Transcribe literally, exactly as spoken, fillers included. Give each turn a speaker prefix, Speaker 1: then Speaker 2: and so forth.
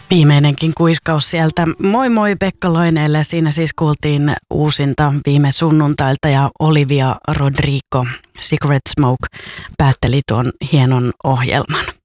Speaker 1: Viimeinenkin kuiskaus sieltä. Moi moi Pekka Loineelle. Siinä siis kuultiin uusinta viime sunnuntailta ja Olivia Rodrigo, Cigarette Smoke, päätteli tuon hienon ohjelman.